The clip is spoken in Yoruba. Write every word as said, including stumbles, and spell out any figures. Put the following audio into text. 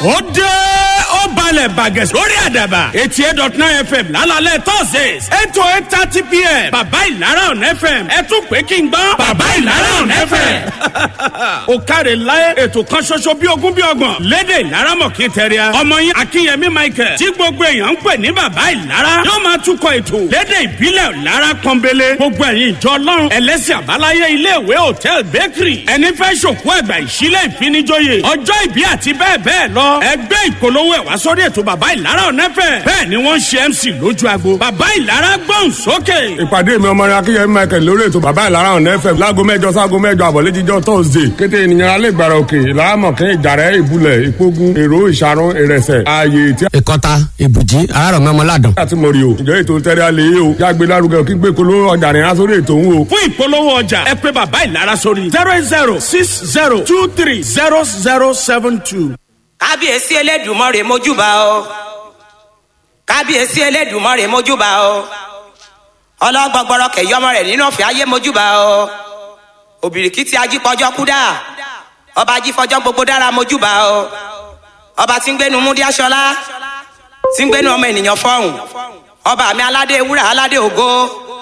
ó dé ó balẹ̀ bàgẹ́ lórí àdàbà eighty eight dot nine fm lálálẹ̀ thursdays eight to eight thirty pm bàbá ìlara on fm ẹ tún pé kí n gbọ́ bàbá ìlara on fm. ó káre láyé ètò kan ṣoṣo bí ogún bí ọgbọ̀n lédè ìlara mọ̀kí tẹ̀ríà ọmọ yín akínyẹmí michael tí gbogbo èèyàn ń pè ní bàbá ìlara yóò máa túkọ̀ ètò lédè ìbílẹ̀ ìlara pọ́nbélé gbogbo ẹ̀yin ìjọ ọlọ́run ẹlẹ́sìn àbáláyé iléèwé hòtẹ́ẹ̀l bakery ẹni fẹ́ ṣòkú ẹ̀gbà ìṣílẹ̀ ìfinijóye ọjọ́ ìbí àti bẹ́ẹ̀ bẹ́ẹ̀ lọ ẹgbẹ́ ìpolówó ẹ̀ wá sórí ètò bàbá ìlara ọ̀nẹ́fẹ̀ bẹ́ẹ̀ ni wọ́n ṣe mc lójú agbo bàbá ìlara gbọ́n sókè. ìpàdé mi ọmọ rẹ akínyẹmí michael lórí ètò bàbá ìlara ọ̀nẹ́fẹ̀ láago mẹ́jọ sáago mẹ́jọ àbọ̀lẹ́jíjọ́ thursday kété ènìyàn alẹ́ ìgbàrà òkè ìlàámọ̀kẹ́ ìjàrẹ́ ìbúlẹ̀ ìpógun èrò ìṣàrún ìrẹsẹ̀ ààyè tí. ìkọta ìbùjí àárọ̀mọ́mọ́ládùn. láti mọ̀ rí o ìjọ ètò tẹ́lẹ̀ alẹ́ yìí o jágbe lárugẹ kí gbé kolo ọjà rìn á sórí ètò òun o. fún ìpolówó ọjà ẹ pé bàbá ìlara sórí zero zero six zero two three zero zero seven two. kábíyèsí elédùmarè mójúbà o kábíyèsí elédùmarè mójúbà o ọlọ́gbọ̀gbọ̀rọ̀ kẹ̀yọ́mọ rẹ̀ nínú ọ̀fẹ́ ayé mójúbà o òbìrìkìtì ajípọ̀jọ́ kúdà ọba ajífọjọ́ gbogbo dára mójúbà o ọba tí ń gbénu múdí aṣọlá tí ń gbénu ọmọ ènìyàn fọ́hùn ọba mi aládé ewúrà aládé ògo